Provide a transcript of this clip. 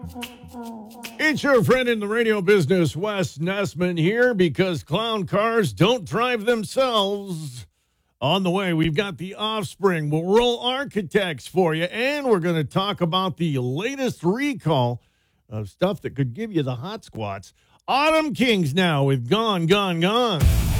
It's your friend in the radio business, Wes Nessman, here because clown cars don't drive themselves. On the way, we've got the Offspring. We'll roll Architects for you, and we're going to talk about the latest recall of stuff that could give you the hot squats. Autumn Kings now with Gone, Gone, Gone.